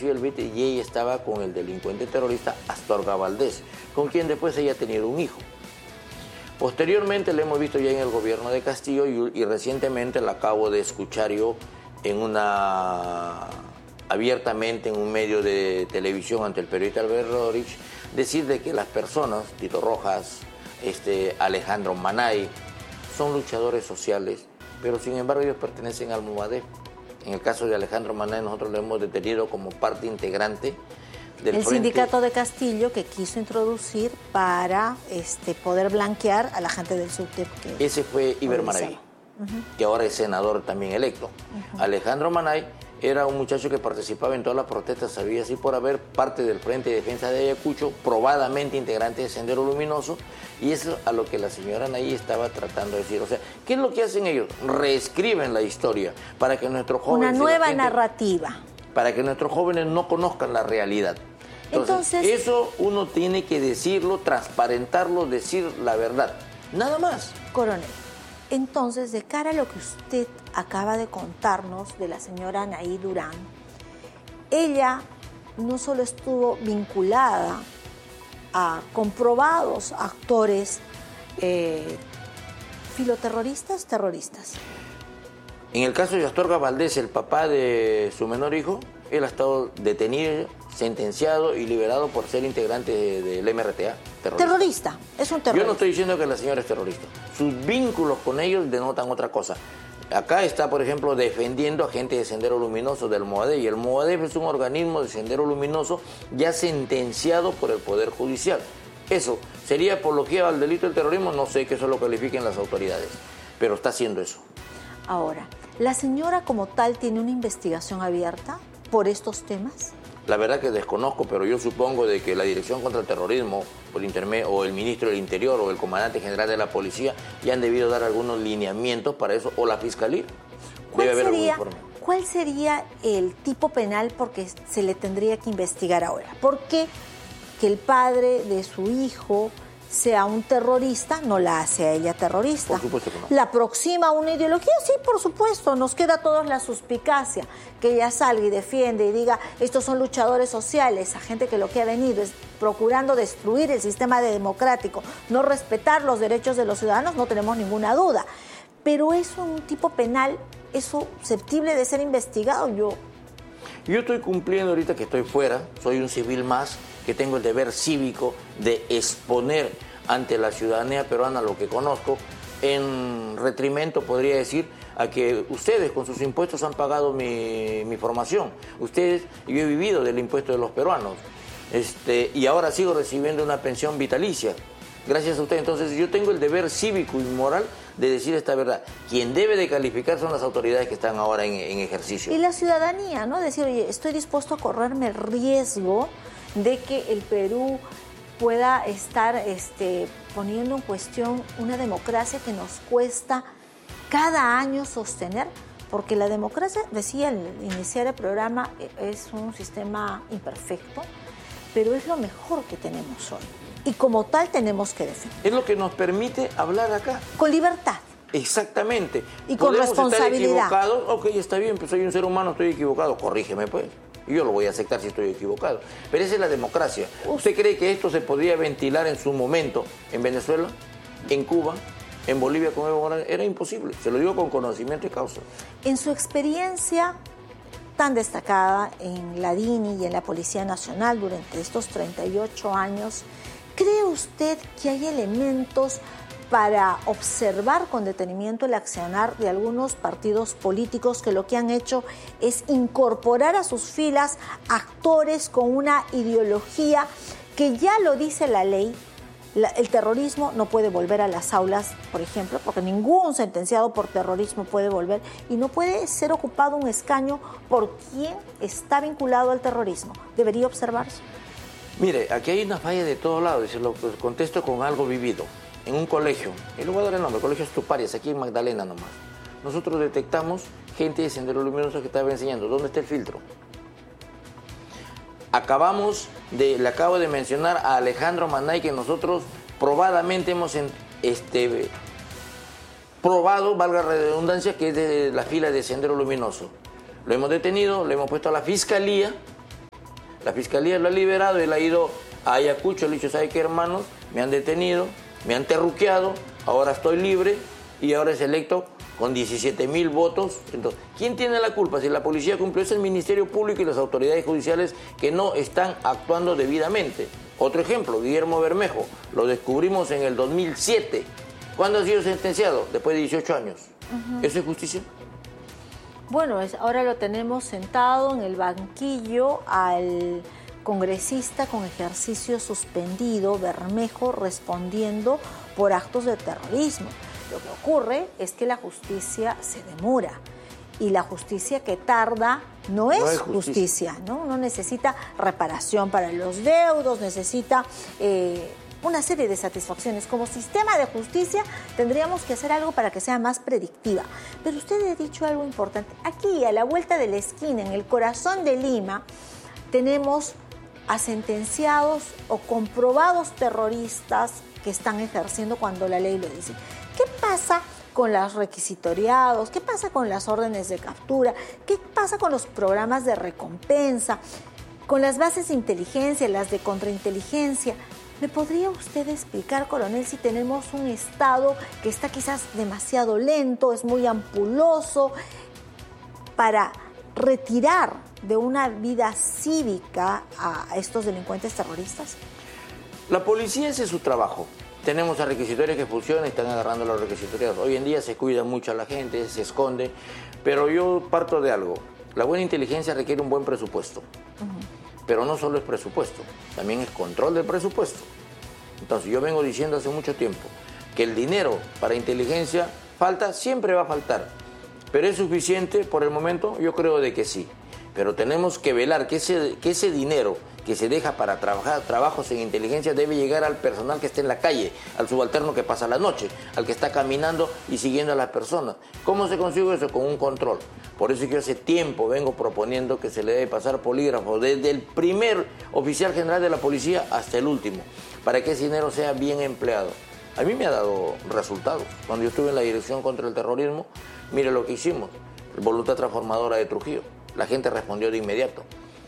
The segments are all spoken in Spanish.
Lucía Elvite y ella estaba con el delincuente terrorista Astorga Valdés, con quien después ella ha tenido un hijo. Posteriormente la hemos visto ya en el gobierno de Castillo y recientemente la acabo de escuchar yo abiertamente en un medio de televisión ante el periodista Alberto Rodríguez, decir de que las personas, Tito Rojas, Alejandro Manay, son luchadores sociales, pero sin embargo ellos pertenecen al Movadef. En el caso de Alejandro Manay nosotros lo hemos detenido como parte integrante del el sindicato de Castillo que quiso introducir para poder blanquear a la gente del SUTEP. Ese fue Iber Maraví, que ahora es senador también electo. Alejandro Manay era un muchacho que participaba en todas las protestas, sabía así por haber parte del Frente de Defensa de Ayacucho, probadamente integrante de Sendero Luminoso, y eso es a lo que la señora Anaí estaba tratando de decir. O sea, ¿qué es lo que hacen ellos? Reescriben la historia para que nuestros jóvenes... Una nueva narrativa. Para que nuestros jóvenes no conozcan la realidad. Entonces, eso uno tiene que decirlo, transparentarlo, decir la verdad. Nada más. Coronel, entonces, de cara a lo que usted acaba de contarnos de la señora Anaí Durán, ella no solo estuvo vinculada a comprobados actores filoterroristas, terroristas. En el caso de Astorga Valdés, el papá de su menor hijo, él ha estado detenido, sentenciado y liberado por ser integrante del MRTA. Terrorista, es un terrorista. Yo no estoy diciendo que la señora es terrorista. Sus vínculos con ellos denotan otra cosa. Acá está, por ejemplo, defendiendo a gente de Sendero Luminoso del Movadef, y el Movadef es un organismo de Sendero Luminoso ya sentenciado por el Poder Judicial. Eso, ¿sería apología al delito del terrorismo? No sé que eso lo califiquen las autoridades, pero está haciendo eso. Ahora, ¿la señora como tal tiene una investigación abierta por estos temas? La verdad que desconozco, pero yo supongo de que la Dirección contra el Terrorismo o el Ministro del Interior o el Comandante General de la Policía ya han debido dar algunos lineamientos para eso, o la Fiscalía. Debe haber algún informe. ¿Cuál sería el tipo penal porque se le tendría que investigar ahora? ¿Por qué que el padre de su hijo sea un terrorista no la hace a ella terrorista? Por supuesto que no. ¿La aproxima a una ideología? Sí, por supuesto. Nos queda a todos la suspicacia que ella salga y defiende y diga, estos son luchadores sociales, a gente que lo que ha venido es procurando destruir el sistema democrático, no respetar los derechos de los ciudadanos, no tenemos ninguna duda. Pero eso, un tipo penal, ¿es susceptible de ser investigado? Yo estoy cumpliendo ahorita que estoy fuera, soy un civil más, que tengo el deber cívico de exponer ante la ciudadanía peruana lo que conozco, en retrimento podría decir a que ustedes con sus impuestos han pagado mi formación. Ustedes, yo he vivido del impuesto de los peruanos, y ahora sigo recibiendo una pensión vitalicia. Gracias a ustedes. Entonces yo tengo el deber cívico y moral de decir esta verdad. Quien debe de calificar son las autoridades que están ahora en ejercicio. Y la ciudadanía, ¿no? Decir, oye, estoy dispuesto a correrme el riesgo de que el Perú pueda estar poniendo en cuestión una democracia que nos cuesta cada año sostener, porque la democracia, decía al iniciar el programa, es un sistema imperfecto, pero es lo mejor que tenemos hoy. Y como tal tenemos que defender. Es lo que nos permite hablar acá. Con libertad. Exactamente. Y con responsabilidad. ¿Podemos estar equivocados? Ok, está bien, pues soy un ser humano, estoy equivocado, corrígeme pues. Y yo lo voy a aceptar si estoy equivocado. Pero esa es la democracia. ¿Usted cree que esto se podría ventilar en su momento en Venezuela, en Cuba, en Bolivia con Evo Morales? Era imposible. Se lo digo con conocimiento y causa. En su experiencia tan destacada en la DINI y en la Policía Nacional durante estos 38 años, ¿cree usted que hay elementos para observar con detenimiento el accionar de algunos partidos políticos que lo que han hecho es incorporar a sus filas actores con una ideología que ya lo dice la ley? El terrorismo no puede volver a las aulas, por ejemplo, porque ningún sentenciado por terrorismo puede volver y no puede ser ocupado un escaño por quien está vinculado al terrorismo. ¿Debería observarse? Mire, aquí hay una falla de todos lados, y se lo contesto con algo vivido. En un colegio, y le voy a dar el nombre, Colegio Estuparias, aquí en Magdalena nomás. Nosotros detectamos gente de Sendero Luminoso que estaba enseñando. ¿Dónde está el filtro? Le acabo de mencionar a Alejandro Manay, que nosotros probadamente hemos probado, valga la redundancia, que es de la fila de Sendero Luminoso. Lo hemos detenido, le hemos puesto a la Fiscalía La Fiscalía lo ha liberado, él ha ido a Ayacucho, le ha dicho, ¿sabe qué, hermanos? Me han detenido, me han terruqueado, ahora estoy libre y ahora es electo con 17.000 votos. Entonces, ¿quién tiene la culpa? Si la policía cumplió, es el Ministerio Público y las autoridades judiciales que no están actuando debidamente. Otro ejemplo, Guillermo Bermejo, lo descubrimos en el 2007. ¿Cuándo ha sido sentenciado? Después de 18 años. ¿Eso es justicia? Bueno, ahora lo tenemos sentado en el banquillo al congresista con ejercicio suspendido, Bermejo, respondiendo por actos de terrorismo. Lo que ocurre es que la justicia se demora y la justicia que tarda no es justicia, ¿no? No necesita reparación para los deudos, necesita una serie de satisfacciones. Como sistema de justicia tendríamos que hacer algo para que sea más predictiva. Pero usted ha dicho algo importante. Aquí, a la vuelta de la esquina, en el corazón de Lima, tenemos a sentenciados o comprobados terroristas que están ejerciendo cuando la ley lo dice. ¿Qué pasa con los requisitoriados? ¿Qué pasa con las órdenes de captura? ¿Qué pasa con los programas de recompensa? Con las bases de inteligencia, las de contrainteligencia. ¿Me podría usted explicar, coronel, si tenemos un Estado que está quizás demasiado lento, es muy ampuloso, para retirar de una vida cívica a estos delincuentes terroristas? La policía, ese es su trabajo. Tenemos a requisitorios que funcionan, están agarrando a los requisitorios. Hoy en día se cuida mucho a la gente, se esconde, pero yo parto de algo. La buena inteligencia requiere un buen presupuesto. Pero no solo es presupuesto, también es control del presupuesto. Entonces yo vengo diciendo hace mucho tiempo que el dinero para inteligencia falta, siempre va a faltar. Pero es suficiente por el momento, yo creo de que sí. Pero tenemos que velar que ese dinero que se deja para trabajar trabajos en inteligencia debe llegar al personal que esté en la calle, al subalterno que pasa la noche, al que está caminando y siguiendo a las personas. ¿Cómo se consigue eso? Con un control. Por eso es que yo hace tiempo vengo proponiendo que se le debe pasar polígrafo desde el primer oficial general de la policía hasta el último, para que ese dinero sea bien empleado. A mí me ha dado resultados. Cuando yo estuve en la Dirección contra el Terrorismo, mire lo que hicimos, Voluntad Transformadora de Trujillo. La gente respondió de inmediato.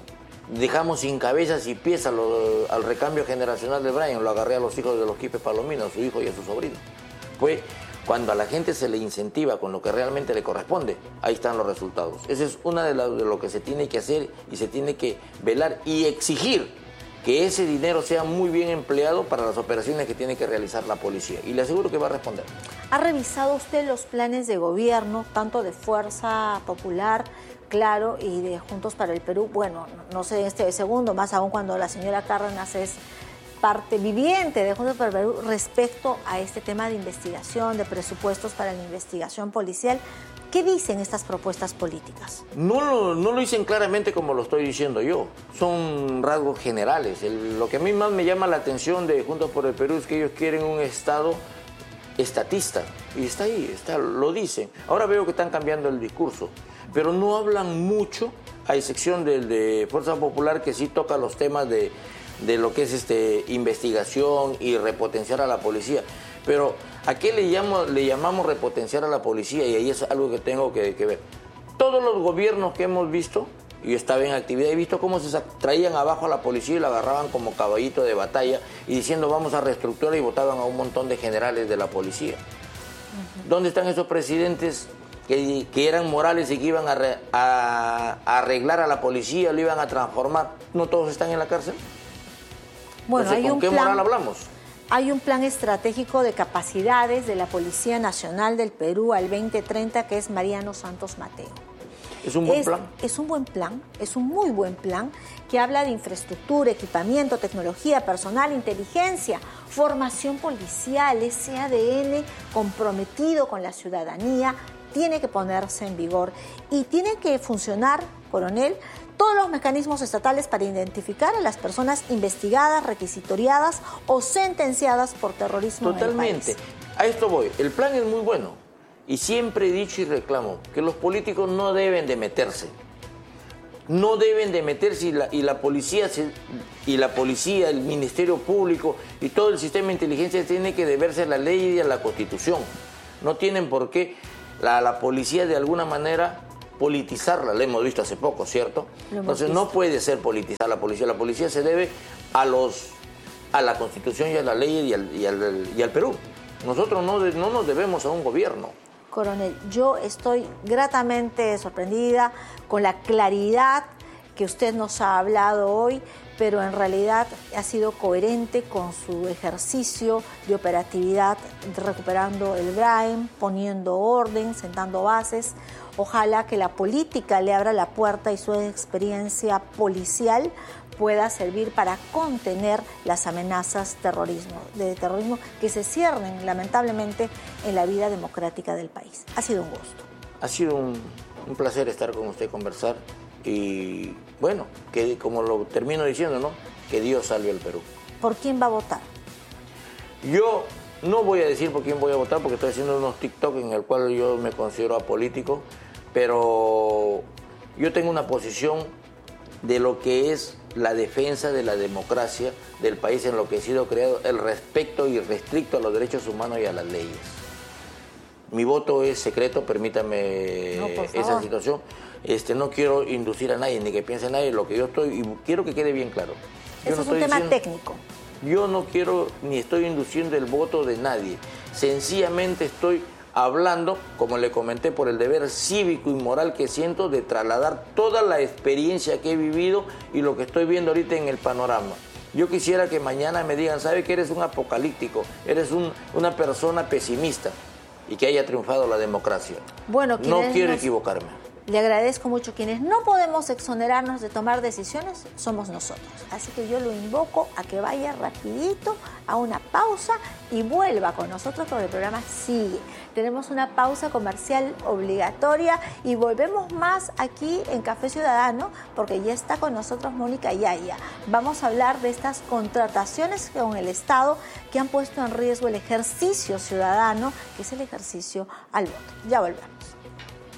Dejamos sin cabezas y pies al recambio generacional de Brian, lo agarré a los hijos de los Quipes Palomino, a su hijo y a su sobrino. Fue cuando a la gente se le incentiva con lo que realmente le corresponde, ahí están los resultados. Esa es una de lo que se tiene que hacer y se tiene que velar y exigir que ese dinero sea muy bien empleado para las operaciones que tiene que realizar la policía. Y le aseguro que va a responder. ¿Ha revisado usted los planes de gobierno, tanto de Fuerza Popular, Claro, y de Juntos para el Perú? Bueno, no sé este segundo, más aún cuando la señora Cárdenas es parte viviente de Juntos para el Perú respecto a este tema de investigación, de presupuestos para la investigación policial. ¿Qué dicen estas propuestas políticas? No lo dicen claramente como lo estoy diciendo yo. Son rasgos generales. Lo que a mí más me llama la atención de Juntos por el Perú es que ellos quieren un Estado estatista. Y está ahí, lo dicen. Ahora veo que están cambiando el discurso. Pero no hablan mucho, a excepción del de Fuerza Popular, que sí toca los temas de lo que es investigación y repotenciar a la policía. Pero ¿a qué le llamamos repotenciar a la policía? Y ahí es algo que tengo que ver. Todos los gobiernos que hemos visto, y yo estaba en actividad, he visto cómo se traían abajo a la policía y la agarraban como caballito de batalla y diciendo vamos a reestructurar, y votaban a un montón de generales de la policía. ¿Dónde están esos presidentes que eran morales y que iban a arreglar a la policía, lo iban a transformar? ¿No todos están en la cárcel? Bueno, entonces, ¿con qué moral hablamos? Hay un plan estratégico de capacidades de la Policía Nacional del Perú al 2030 que es Mariano Santos Mateo. ¿Es un buen plan? Es un buen plan, es un muy buen plan que habla de infraestructura, equipamiento, tecnología, personal, inteligencia, formación policial, ese ADN comprometido con la ciudadanía, tiene que ponerse en vigor y tiene que funcionar, coronel, todos los mecanismos estatales para identificar a las personas investigadas, requisitoriadas o sentenciadas por terrorismo. Totalmente. En el país. A esto voy. El plan es muy bueno y siempre he dicho y reclamo que los políticos no deben de meterse. No deben de meterse y la policía, el Ministerio Público y todo el sistema de inteligencia tiene que deberse a la ley y a la Constitución. No tienen por qué la policía de alguna manera politizarla, la hemos visto hace poco, ¿cierto? Entonces no puede ser politizar la policía se debe a la Constitución y a la ley y al Perú. Nosotros no nos debemos a un gobierno. Coronel, yo estoy gratamente sorprendida con la claridad que usted nos ha hablado hoy, pero en realidad ha sido coherente con su ejercicio de operatividad, recuperando el BRAEM, poniendo orden, sentando bases. Ojalá que la política le abra la puerta y su experiencia policial pueda servir para contener las amenazas de terrorismo que se ciernen lamentablemente en la vida democrática del país. Ha sido un gusto. Ha sido un placer estar con usted, conversar. Y bueno, que como lo termino diciendo, ¿no? Que Dios salve al Perú. ¿Por quién va a votar? Yo no voy a decir por quién voy a votar porque estoy haciendo unos TikTok en el cual yo me considero apolítico, pero yo tengo una posición de lo que es la defensa de la democracia del país en lo que ha sido creado, el respeto irrestricto a los derechos humanos y a las leyes. Mi voto es secreto, permítame esa situación. No quiero inducir a nadie, ni que piense nadie lo que yo estoy, y quiero que quede bien claro. Eso es un tema técnico. Yo no quiero ni estoy induciendo el voto de nadie. Sencillamente estoy hablando, como le comenté, por el deber cívico y moral que siento de trasladar toda la experiencia que he vivido y lo que estoy viendo ahorita en el panorama. Yo quisiera que mañana me digan, ¿sabe que eres un apocalíptico? Eres una persona pesimista y que haya triunfado la democracia. Bueno, no quiero equivocarme. Le agradezco mucho. Quienes no podemos exonerarnos de tomar decisiones somos nosotros. Así que yo lo invoco a que vaya rapidito a una pausa y vuelva con nosotros porque el programa sigue. Tenemos una pausa comercial obligatoria y volvemos más aquí en Café Ciudadano porque ya está con nosotros Mónica Yaya. Vamos a hablar de estas contrataciones con el Estado que han puesto en riesgo el ejercicio ciudadano, que es el ejercicio al voto. Ya volvemos.